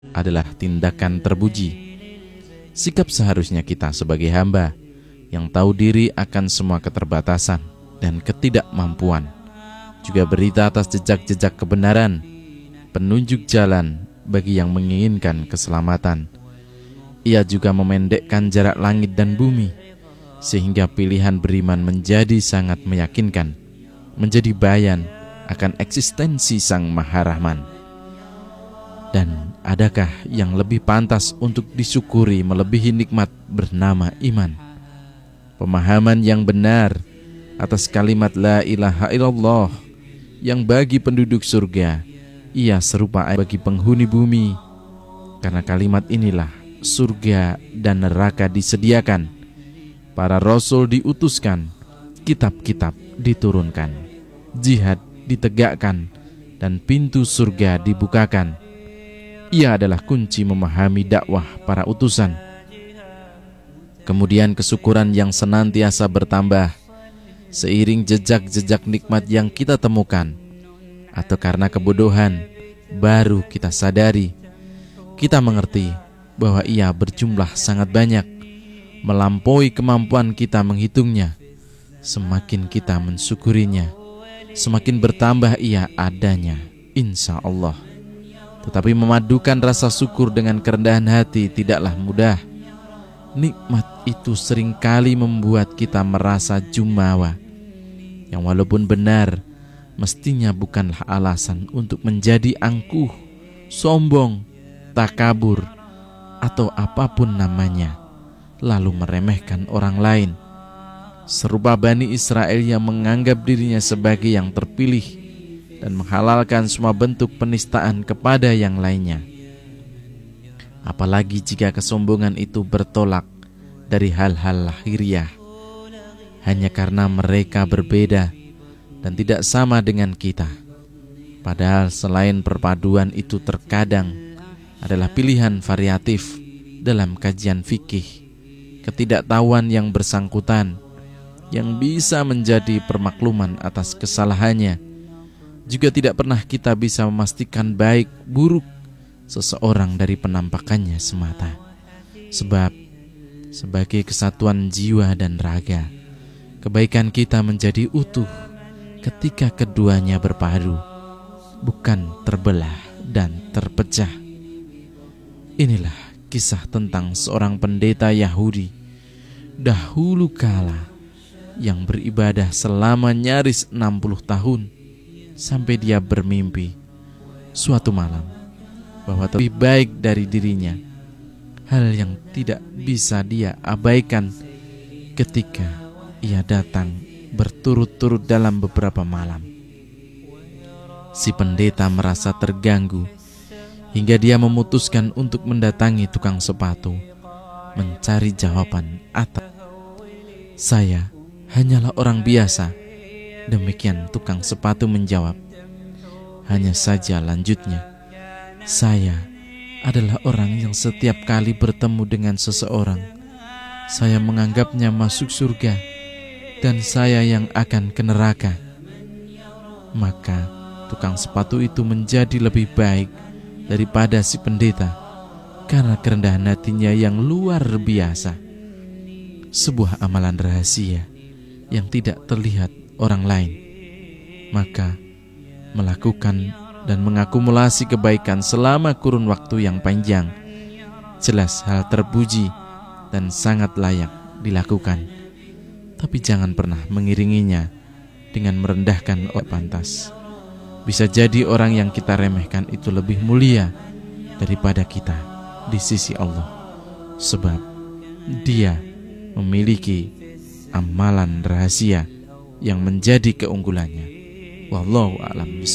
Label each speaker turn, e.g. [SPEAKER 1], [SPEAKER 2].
[SPEAKER 1] adalah tindakan terpuji. Sikap seharusnya kita sebagai hamba yang tahu diri akan semua keterbatasan dan ketidakmampuan, juga berita atas jejak-jejak kebenaran, penunjuk jalan bagi yang menginginkan keselamatan. Ia juga memendekkan jarak langit dan bumi, sehingga pilihan beriman menjadi sangat meyakinkan, menjadi bayan akan eksistensi Sang Maha Rahman. Dan adakah yang lebih pantas untuk disyukuri melebihi nikmat bernama iman? Pemahaman yang benar atas kalimat la ilaha illallah yang bagi penduduk surga ia serupa air bagi penghuni bumi. Karena kalimat inilah surga dan neraka disediakan, para rasul diutuskan, kitab-kitab diturunkan, jihad ditegakkan, dan pintu surga dibukakan. Ia adalah kunci memahami dakwah para utusan. Kemudian kesyukuran yang senantiasa bertambah seiring jejak-jejak nikmat yang kita temukan, atau karena kebodohan baru kita sadari, kita mengerti bahwa ia berjumlah sangat banyak, melampaui kemampuan kita menghitungnya. Semakin kita mensyukurinya, semakin bertambah ia adanya, insya Allah. Tetapi memadukan rasa syukur dengan kerendahan hati tidaklah mudah. Nikmat itu seringkali membuat kita merasa jumawa, yang walaupun benar, mestinya bukanlah alasan untuk menjadi angkuh, sombong, takabur, atau apapun namanya, lalu meremehkan orang lain. Serupa Bani Israel yang menganggap dirinya sebagai yang terpilih dan menghalalkan semua bentuk penistaan kepada yang lainnya. Apalagi jika kesombongan itu bertolak dari hal-hal lahiriah, hanya karena mereka berbeda dan tidak sama dengan kita. Padahal selain perpaduan itu terkadang adalah pilihan variatif dalam kajian fikih, ketidaktahuan yang bersangkutan yang bisa menjadi permakluman atas kesalahannya. Juga tidak pernah kita bisa memastikan baik buruk seseorang dari penampakannya semata. Sebab sebagai kesatuan jiwa dan raga, kebaikan kita menjadi utuh ketika keduanya berpadu, bukan terbelah dan terpecah. Inilah kisah tentang seorang pendeta Yahudi dahulu kala yang beribadah selama nyaris 60 tahun, sampai dia bermimpi suatu malam bahwa lebih baik dari dirinya, hal yang tidak bisa dia abaikan ketika ia datang berturut-turut dalam beberapa malam. Si pendeta merasa terganggu hingga dia memutuskan untuk mendatangi tukang sepatu mencari jawaban atas. Saya hanyalah orang biasa. Demikian tukang sepatu menjawab. Hanya saja lanjutnya, saya adalah orang yang setiap kali bertemu dengan seseorang, saya menganggapnya masuk surga dan saya yang akan ke neraka. Maka tukang sepatu itu menjadi lebih baik daripada si pendeta karena kerendahan hatinya yang luar biasa. Sebuah amalan rahasia yang tidak terlihat orang lain, maka melakukan dan mengakumulasi kebaikan selama kurun waktu yang panjang jelas hal terpuji dan sangat layak dilakukan. Tapi jangan pernah mengiringinya dengan merendahkan orang pantas. Bisa jadi orang yang kita remehkan itu lebih mulia daripada kita di sisi Allah, sebab dia memiliki amalan rahasia yang menjadi keunggulannya. Wallahu a'lam.